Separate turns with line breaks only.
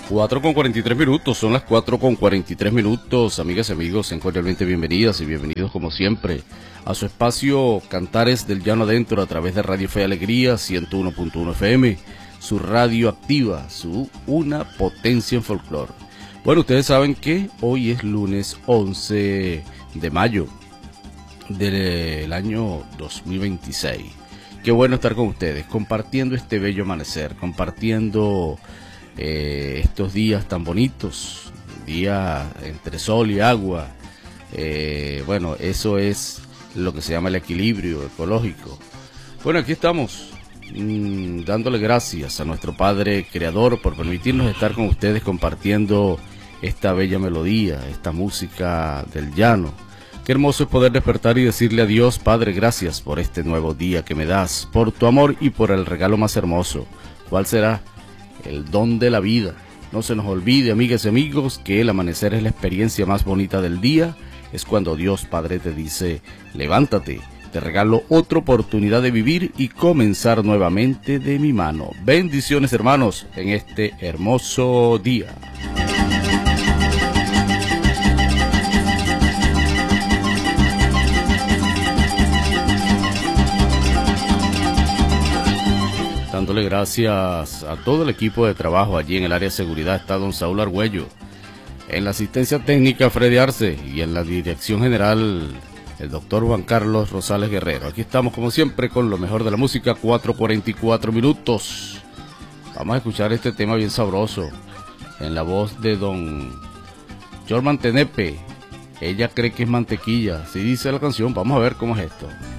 4:43, son las 4:43, amigas y amigos, cordialmente bienvenidas y bienvenidos como siempre a su espacio Cantares del Llano Adentro a través de Radio Fe y Alegría 101.1 FM, su radio activa, una potencia en folclore. Bueno, ustedes saben que hoy es lunes 11 de mayo del año 2026. Qué bueno estar con ustedes, compartiendo este bello amanecer, compartiendo estos días tan bonitos, días entre sol y agua. Bueno, eso es lo que se llama el equilibrio ecológico. Bueno, aquí estamos dándole gracias a nuestro Padre Creador por permitirnos estar con ustedes compartiendo esta bella melodía, esta música del llano. Qué hermoso es poder despertar y decirle a Dios: Padre, gracias por este nuevo día que me das, por tu amor y por el regalo más hermoso. ¿Cuál será? El don de la vida. No se nos olvide, amigas y amigos, que el amanecer es la experiencia más bonita del día. Es cuando Dios Padre te dice: levántate, te regalo otra oportunidad de vivir y comenzar nuevamente de mi mano. Bendiciones, hermanos, en este hermoso día. Dándole gracias a todo el equipo de trabajo allí en el área de seguridad está don Saúl Argüello, en la asistencia técnica Freddy Arce y en la dirección general el doctor Juan Carlos Rosales Guerrero. Aquí estamos como siempre con lo mejor de la música, 4:44. Vamos a escuchar este tema bien sabroso en la voz de don Jorman Tenepe. Ella cree que es mantequilla, así dice la canción. Vamos a ver cómo es esto.